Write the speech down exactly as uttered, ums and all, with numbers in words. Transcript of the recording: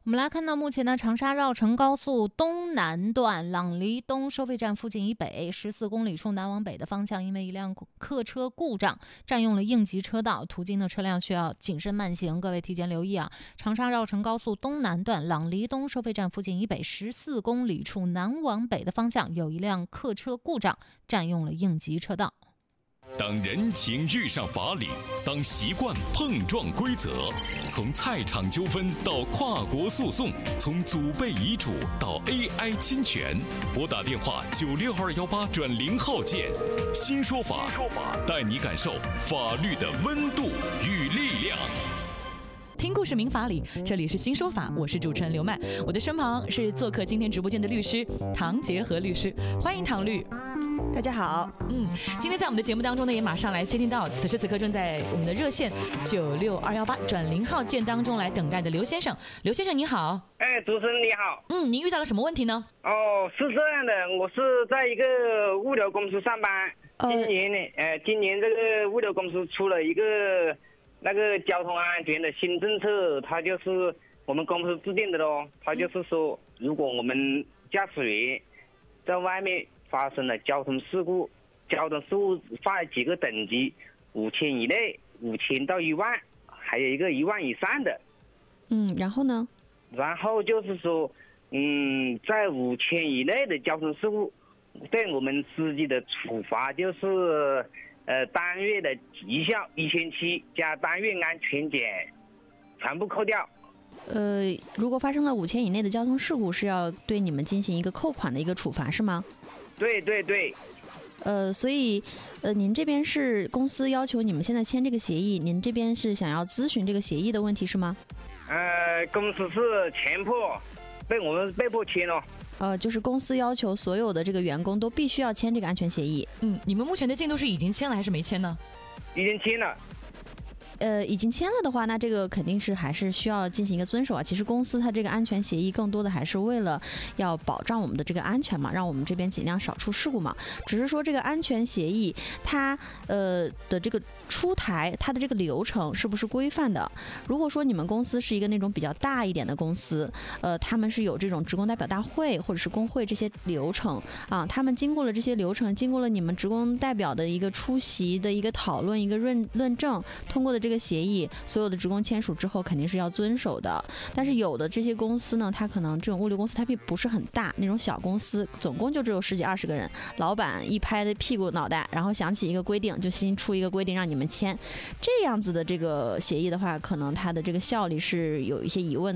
我们来看到目前的长沙绕城高速东南段朗黎东收费站附近以北十四公里处南往北的方向，因为一辆客车故障占用了应急车道，途经的车辆需要谨慎慢行。各位提前留意啊！长沙绕城高速东南段朗黎东收费站附近以北十四公里处南往北的方向，有一辆客车故障占用了应急车道。 当人情遇上法理，当习惯碰撞规则，从菜场纠纷到跨国诉讼，从祖辈遗嘱到 A I 侵权，拨打电话九六二幺八转零号键，新说法，带你感受法律的温度与力量。 听故事明法理，这里是新说法，我是主持人刘麦，我的身旁是做客今天直播间的律师唐杰和律师，欢迎唐律。 大家好， 嗯，今天在我们的节目当中呢，也马上来接听到此时此刻正在我们的热线九六二幺八转零号键当中来等待的刘先生。刘先生你好。 哎，主持人你好。 嗯，您遇到了什么问题呢？ 哦，是这样的，我是在一个物流公司上班， 呃、 今年呢，呃，今年这个物流公司出了一个那个交通安全的新政策，它就是我们公司制定的咯，它就是说，如果我们驾驶员在外面发生了交通事故，交通事故分了几个等级，五千以内、五千到一万，还有一个一万以上的。 嗯，然后呢？ 然后就是说，嗯，在五千以内的交通事故，对我们司机的处罚就是，呃，单月的绩效一千七加单月安全检，全部扣掉。 呃，如果发生了五千以内的交通事故，是要对你们进行一个扣款的一个处罚，是吗？ 对对对。 呃，所以，呃，您这边是公司要求你们现在签这个协议，您这边是想要咨询这个协议的问题是吗？ 呃，公司是强迫，被我们被迫签了。 呃，就是公司要求所有的这个员工都必须要签这个安全协议。 嗯，你们目前的进度是已经签了还是没签呢？ 已经签了。 呃，已经签了的话，那这个肯定是还是需要进行一个遵守啊。其实公司它这个安全协议更多的还是为了要保障我们的这个安全嘛，让我们这边尽量少出事故嘛。只是说这个安全协议它呃的这个出台，它的这个流程是不是规范的？如果说你们公司是一个那种比较大一点的公司，呃，他们是有这种职工代表大会或者是工会这些流程啊，他们经过了这些流程，经过了你们职工代表的一个出席的一个讨论、一个论论证，通过的这个协议，所有的职工签署之后肯定是要遵守的。但是有的这些公司呢，它可能这种物流公司它并不是很大，那种小公司总共就只有十几二十个人，老板一拍的屁股脑袋，然后想起一个规定就新出一个规定让你们签，这样子的这个协议的话，可能它的这个效力是有一些疑问的。